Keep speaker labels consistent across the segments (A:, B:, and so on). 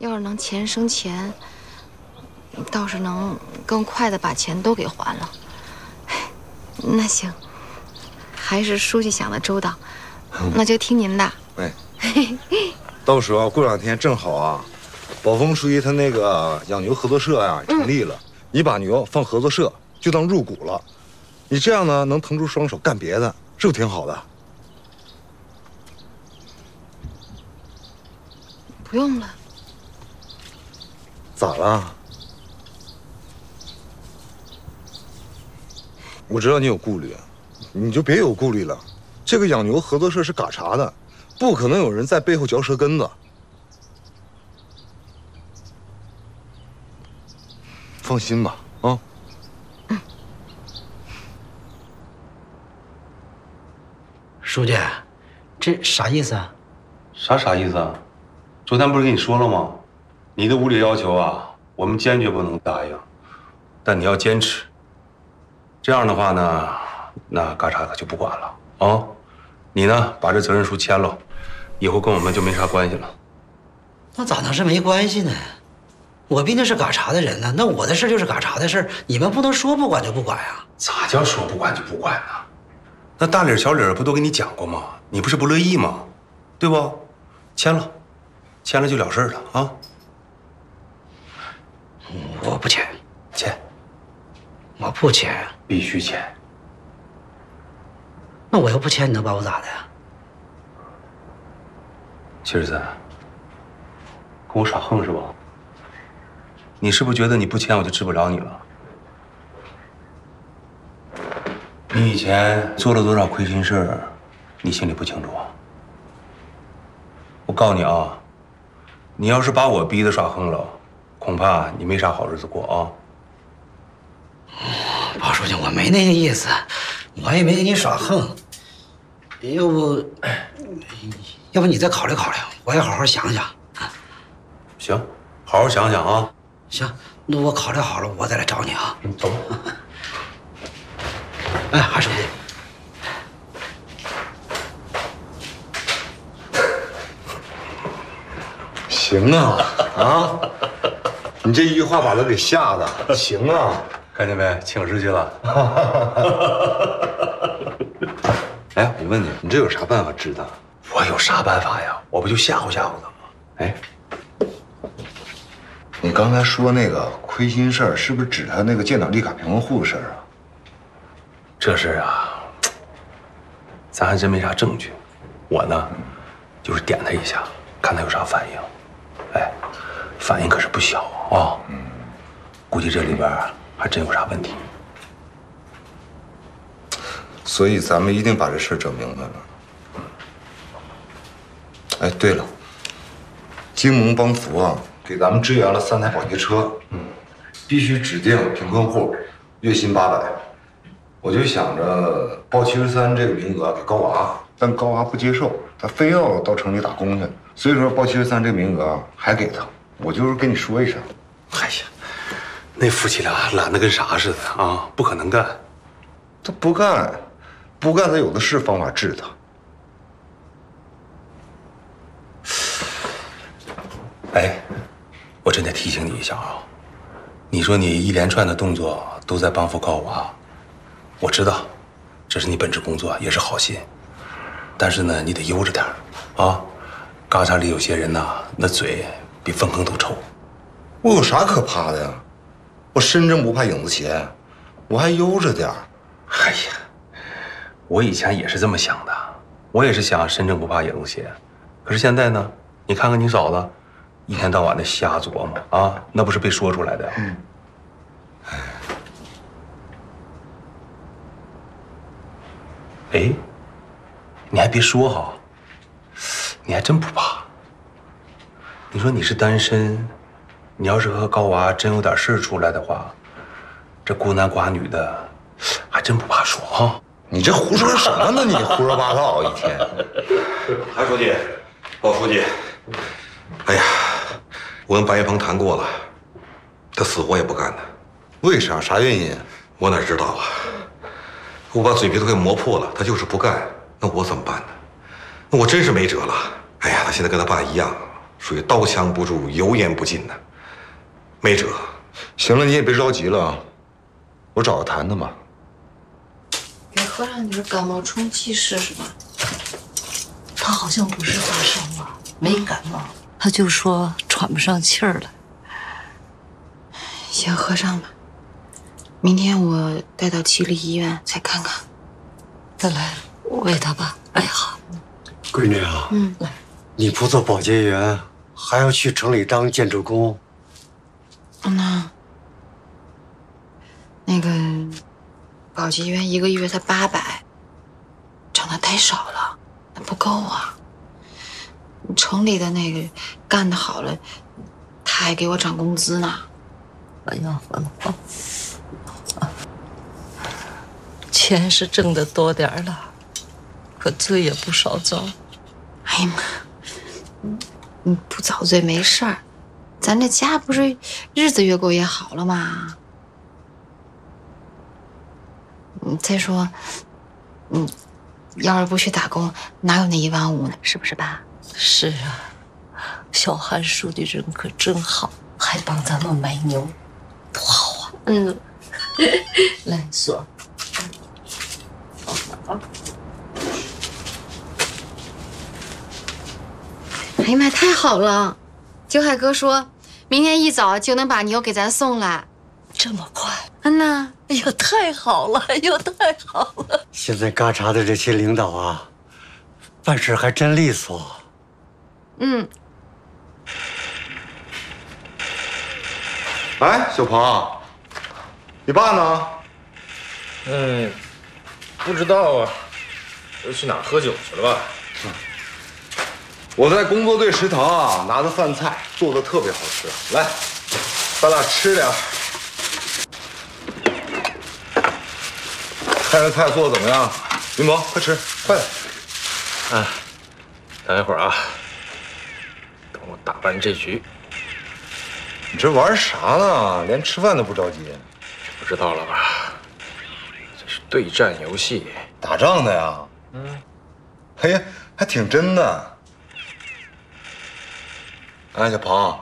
A: 要是能钱生钱，倒是能更快的把钱都给还了。那行，还是书记想的周到，那就听您的。
B: 哎，到时候过2天正好啊，宝丰书记他那个养牛合作社呀成立了，你把牛放合作社就当入股了，你这样呢能腾出双手干别的，是不是挺好的？
A: 不用了。
B: 咋了？我知道你有顾虑，你就别有顾虑了。这个养牛合作社是嘎查的，不可能有人在背后嚼舌根子。放心吧，啊。
C: 书记，这啥意思啊？
D: 啥意思啊？昨天不是跟你说了吗？你的无理要求啊，我们坚决不能答应，但你要坚持。这样的话呢，那嘎查可就不管了啊。你呢，把这责任书签了，以后跟我们就没啥关系了。
C: 那咋能是没关系呢？我毕竟是嘎查的人呢，那我的事就是嘎查的事，你们不能说不管就不管呀。
D: 咋叫说不管就不管呢？那大理小理不都跟你讲过吗？你不是不乐意吗？对不？签了就了事了啊。
C: 我不签，
D: 签，
C: 我不签，
D: 必须签。
C: 那我要不签，你能把我咋的呀？
D: 七十三，跟我耍横是吧？你是不是觉得你不签我就治不了你了？你以前做了多少亏心事儿，你心里不清楚啊？我告诉你啊，你要是把我逼得耍横了，恐怕你没啥好日子过啊。
C: 包书记，我没那个意思，我也没跟你耍横。要不你再考虑考虑，我也好好想想。
D: 行，好好想想啊。
C: 行，那我考虑好了，我再来找你啊。
D: 走。
C: 哎，韩书记。
B: 行啊，啊，你这一句话把他给吓的。行啊，
D: 看见没？请示去了。
B: 哎，我问你，你这有啥办法治他？
D: 我有啥办法呀？我不就吓唬吓唬他吗？
B: 哎，你刚才说那个亏心事儿，是不是指他那个建档立卡评论户的事儿啊？
D: 这事儿啊，咱还真没啥证据。我呢，就是点他一下，看他有啥反应。哎，反应可是不小啊。估计这里边还真有啥问题。
B: 所以咱们一定把这事儿整明白了。哎，对了，京蒙帮扶啊，给咱们支援了3台保洁车，必须指定贫困户，月薪800。我就想着报73这个名额给高娃，但高娃不接受，他非要到城里打工去，所以说报73这个名额还给他。我就是跟你说一声。
D: 哎呀，那夫妻俩懒得跟啥似的啊，不可能干。
B: 他不干，他有的是方法治他。
D: 哎，我真得提醒你一下啊！你说你一连串的动作都在帮扶高娃，我知道，这是你本职工作，也是好心。但是呢，你得悠着点啊！嘎查里有些人呐，那嘴比粪坑都臭。
B: 我有啥可怕的呀？我身正不怕影子斜，我还悠着点儿。
D: 哎呀，我以前也是这么想的，我也是想身正不怕影子斜。可是现在呢，你看看你嫂子，一天到晚的瞎琢磨啊，那不是被说出来的。哎，你还别说哈，你还真不怕。你说你是单身，你要是和高娃真有点事儿出来的话，这孤男寡女的，还真不怕说哈。
B: 你这胡说什么呢？你胡说八道一天。
D: 韩书记，包书记，
E: 哎呀，我跟白云鹏谈过了，他死活也不干的。
B: 为啥？啥原因？
E: 我哪知道啊？我把嘴皮都快磨破了，他就是不干，那我怎么办呢？那我真是没辙了。哎呀，他现在跟他爸一样， 属于刀枪不入、油盐不进的，没辙。
B: 行了，你也别着急了，我找他谈谈吧。
A: 给喝上点感冒冲剂试试吧。
F: 他好像不是发烧了，没感冒，他就说喘不上气儿来。
A: 先喝上吧，明天我带到七里医院再看看。
F: 再来喂他吧。哎，好。
G: 闺女啊，
F: 来，
G: 你不做保洁员，还要去城里当建筑工。
A: 那个保洁员1个月才800，涨得太少了，那不够啊。城里的那个干得好了，他还给我涨工资呢。
F: 哎呀，钱是挣得多点儿了，可罪也不少遭。
A: 哎呀妈，你不遭罪没事儿，咱这家不是日子越过越好了吗？再说，要是不去打工，哪有那1.5万呢？是不是爸？
F: 是啊，小韩书记人可真好，还帮咱们买牛，多好啊！来说，
A: 哎呀妈，太好了！九海哥说，明天一早就能把牛给咱送来。
F: 这么快？
A: 呐，
F: 哎呀，太好了！哎呦，太好了！
G: 现在嘎查的这些领导啊，办事还真利索。
B: 哎，小鹏，你爸呢？
D: 不知道啊，又去哪儿喝酒去了吧？
B: 我在工作队食堂啊拿的饭菜做的特别好吃，来，咱俩吃点。看这菜做的怎么样？云博，快吃，快点。
D: 等一会儿啊，等我打完这局。
B: 你这玩啥呢？连吃饭都不着急？
D: 不知道了吧？这是对战游戏，
B: 打仗的呀？哎呀，还挺真的。哎，小鹏，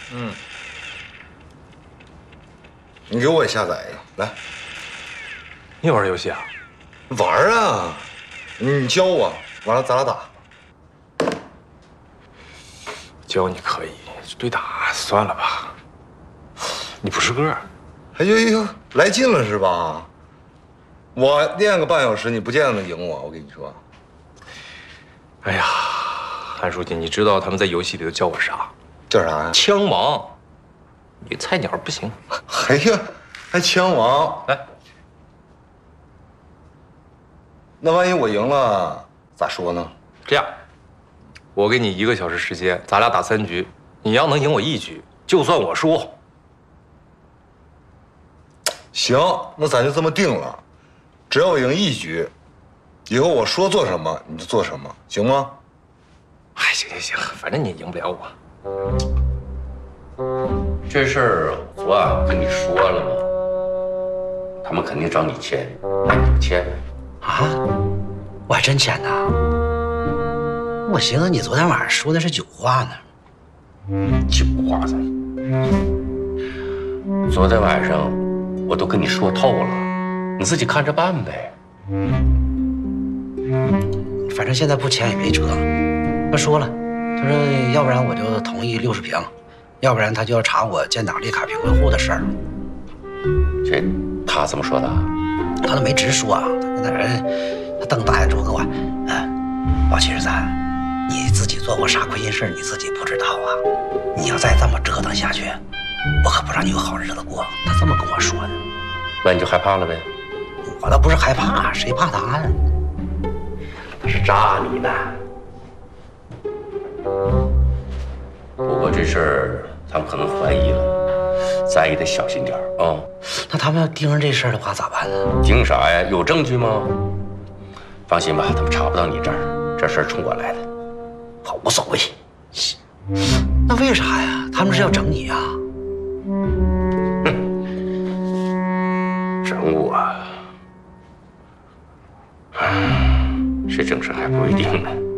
B: 你给我也下载一个，来。
D: 你玩游戏啊？
B: 玩啊！你教我，完了咱俩打。
D: 教你可以，对打算了吧。你不是个儿。
B: 哎呦呦，来劲了是吧？我练个半小时，你不见得能赢我。我跟你说。
D: 哎呀，韩书记，你知道他们在游戏里头叫我啥？
B: 叫啥呀？
D: 枪王。你菜鸟不行。
B: 哎呀，还枪王！
D: 来，
B: 那万一我赢了，咋说呢？
D: 这样，我给你1个小时时间，咱俩打3局。你要能赢我1局，就算我输。
B: 行，那咱就这么定了。只要我赢1局，以后我说做什么你就做什么，行吗？
D: 哎，行，反正你赢不了我。
H: 这事儿昨晚跟你说了吗？他们肯定找你签，那你就签
C: 啊？我还真签呐！我寻思你昨天晚上说的是酒话呢。
H: 酒话噻。昨天晚上我都跟你说透了，你自己看着办呗。
C: 反正现在不签也没辙。他说了，他说要不然我就同意60平，要不然他就要查我建档立卡贫困户的事儿。
H: 这他怎么说的？
C: 他都没直说啊，那人他瞪大眼珠子我，王岐日咱，你自己做过啥亏心事你自己不知道啊？你要再这么折腾下去，我可不让你有好日子过。他这么跟我说的。
H: 那你就害怕了呗？
C: 我倒不是害怕，谁怕他呀？
H: 他是扎你的。不过这事儿咱们可能怀疑了，咱也得小心点啊。
C: 那他们要盯上这事儿的话咋办呢？
H: 盯啥呀？有证据吗？放心吧，他们查不到你这儿，这事儿冲我来的，我无所谓。
C: 那为啥呀？他们是要整你啊？
H: 整我？谁整谁还不一定呢。